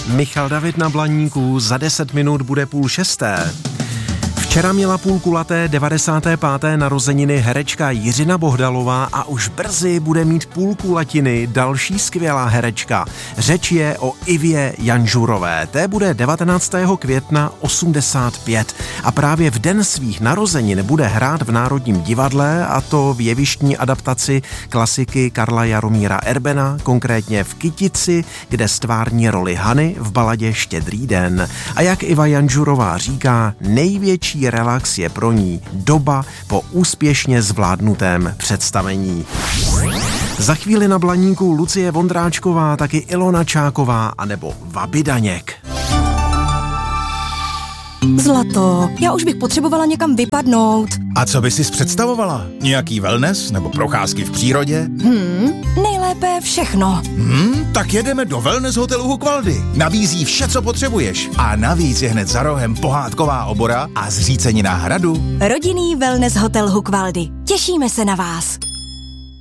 Michal David na Blaníku, za 10 minut bude 5:30. Včera měla půlkulaté 95. narozeniny herečka Jiřina Bohdalová a už brzy bude mít půlkulatiny další skvělá herečka. Řeč je o Ivě Janžurové. Té bude 19. května 85 a právě v den svých narozenin bude hrát v Národním divadle, a to v jevištní adaptaci klasiky Karla Jaromíra Erbena, konkrétně v Kytici, kde stvární roli Hany v baladě Štědrý den. A jak Iva Janžurová říká, největší relax je pro ní doba po úspěšně zvládnutém představení. Za chvíli na Blaníku Lucie Vondráčková, taky Ilona Čáková anebo Vaby Daněk. Zlato, já už bych potřebovala někam vypadnout. A co by sis představovala? Nějaký wellness nebo procházky v přírodě? Nejlépe všechno. Tak jedeme do wellness hotelu Hukvaldy. Nabízí vše, co potřebuješ. A navíc je hned za rohem pohádková obora a zřícenina hradu. Rodinný wellness hotel Hukvaldy. Těšíme se na vás.